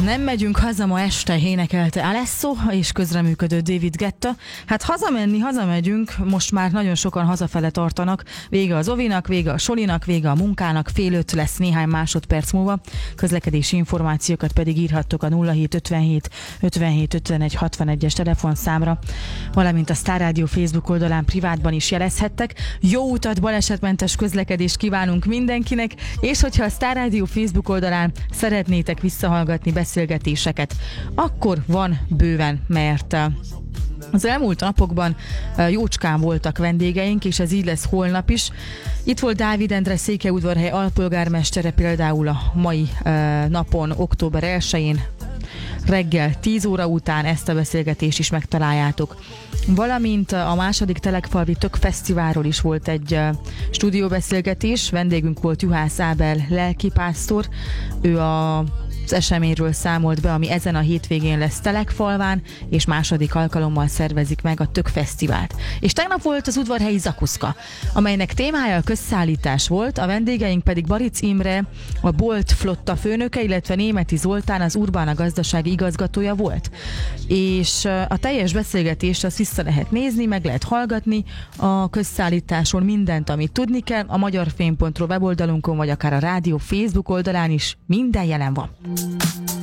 Nem megyünk haza ma este, énekelte Alesso és közreműködő David Guetta. Hát hazamegyünk, most már nagyon sokan hazafele tartanak. Vége az ovinak, vége a solinak, vége a munkának, 4:30 lesz néhány másodperc múlva. Közlekedési információkat pedig írhattok a 0757 57 51 61-es telefonszámra, valamint a Star Radio Facebook oldalán privátban is jelezhettek. Jó utat, balesetmentes közlekedést kívánunk mindenkinek, és hogyha a Star Radio Facebook oldalán szeretnétek visszahallgatni beszélgetéseket, akkor van bőven, mert az elmúlt napokban jócskán voltak vendégeink, és ez így lesz holnap is. Itt volt Dávid Endre Székelyudvarhely alpolgármestere például a mai napon, október 1-én, reggel 10 óra után ezt a beszélgetést is megtaláljátok. Valamint a második Telekfalvi Tök Fesztiválról is volt egy stúdióbeszélgetés. Vendégünk volt Juhász Ábel lelkipásztor. Ő az eseményről számolt be, ami ezen a hétvégén lesz Telekfalván, és második alkalommal szervezik meg a Tök Fesztivált. És tegnap volt az udvarhelyi Zakuszka, amelynek témája a közszállítás volt, a vendégeink pedig Baric Imre, a Bolt flotta főnöke, illetve Németi Zoltán, az Urbana gazdasági igazgatója volt. És a teljes beszélgetést azt vissza lehet nézni, meg lehet hallgatni a közszállításon mindent, amit tudni kell, a magyarfém.ro weboldalunkon, vagy akár a rádió Facebook oldalán is minden jelen van.